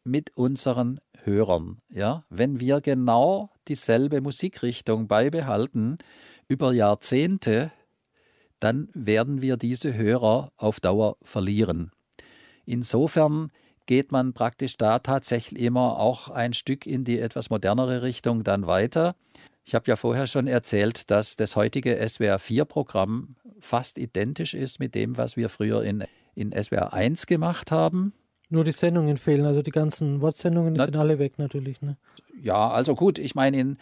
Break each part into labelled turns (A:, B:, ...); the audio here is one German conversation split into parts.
A: mit unseren Hörern. Ja? Wenn wir genau dieselbe Musikrichtung beibehalten über Jahrzehnte, dann werden wir diese Hörer auf Dauer verlieren. Insofern geht man praktisch da tatsächlich immer auch ein Stück in die etwas modernere Richtung dann weiter. Ich habe ja vorher schon erzählt, dass das heutige SWR4-Programm fast identisch ist mit dem, was wir früher in SWR1 gemacht haben.
B: Nur die Sendungen fehlen, also die ganzen Wortsendungen, die sind alle weg natürlich. Ne?
A: Ja, also gut, ich meine, in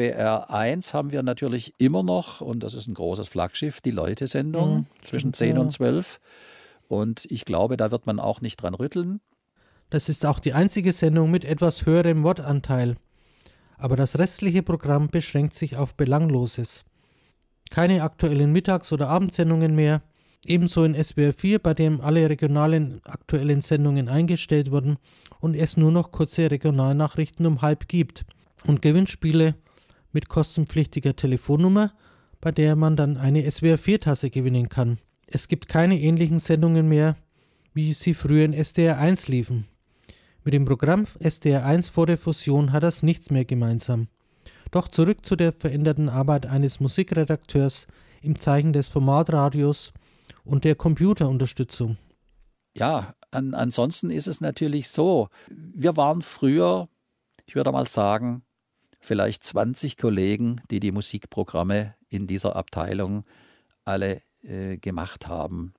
A: SWR1 haben wir natürlich immer noch, und das ist ein großes Flaggschiff, die Leute-Sendung zwischen 10 und 12. Und ich glaube, da wird man auch nicht dran rütteln.
B: Das ist auch die einzige Sendung mit etwas höherem Wortanteil. Aber das restliche Programm beschränkt sich auf Belangloses. Keine aktuellen Mittags- oder Abendsendungen mehr. Ebenso in SWR 4, bei dem alle regionalen aktuellen Sendungen eingestellt wurden und es nur noch kurze Regionalnachrichten um 12:30 gibt. Und Gewinnspiele mit kostenpflichtiger Telefonnummer, bei der man dann eine SWR 4-Tasse gewinnen kann. Es gibt keine ähnlichen Sendungen mehr, wie sie früher in SDR 1 liefen. Mit dem Programm SDR 1 vor der Fusion hat das nichts mehr gemeinsam. Doch zurück zu der veränderten Arbeit eines Musikredakteurs im Zeichen des Formatradios und der Computerunterstützung.
A: Ja, ansonsten ist es natürlich so, wir waren früher, ich würde mal sagen, vielleicht 20 Kollegen, die die Musikprogramme in dieser Abteilung alle gemacht haben.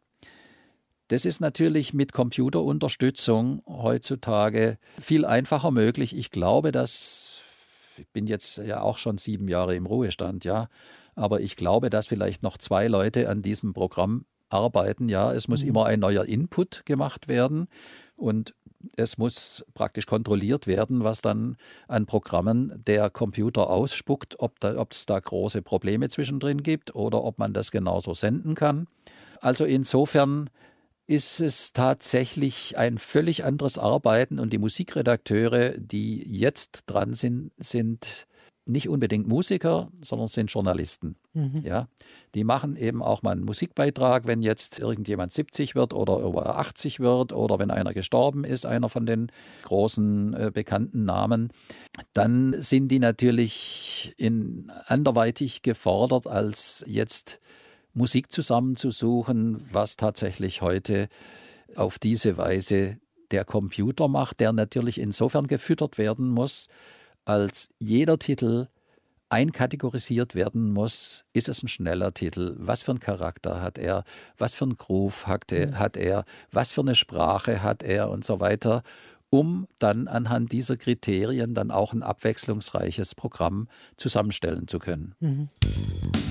A: Das ist natürlich mit Computerunterstützung heutzutage viel einfacher möglich. Ich glaube, ich bin jetzt ja auch schon 7 Jahre im Ruhestand, ja, aber ich glaube, dass vielleicht noch 2 Leute an diesem Programm arbeiten. Ja, es muss immer ein neuer Input gemacht werden und es muss praktisch kontrolliert werden, was dann an Programmen der Computer ausspuckt, ob es da große Probleme zwischendrin gibt oder ob man das genauso senden kann. Also insofern ist es tatsächlich ein völlig anderes Arbeiten und die Musikredakteure, die jetzt dran sind nicht unbedingt Musiker, sondern sind Journalisten. Ja, die machen eben auch mal einen Musikbeitrag, wenn jetzt irgendjemand 70 wird oder über 80 wird oder wenn einer gestorben ist, einer von den großen bekannten Namen, dann sind die natürlich anderweitig gefordert, als jetzt Musik zusammenzusuchen, was tatsächlich heute auf diese Weise der Computer macht, der natürlich insofern gefüttert werden muss, als jeder Titel einkategorisiert werden muss. Ist es ein schneller Titel? Was für einen Charakter hat er? Was für einen Groove hat er? Was für eine Sprache hat er? Und so weiter, um dann anhand dieser Kriterien dann auch ein abwechslungsreiches Programm zusammenstellen zu können.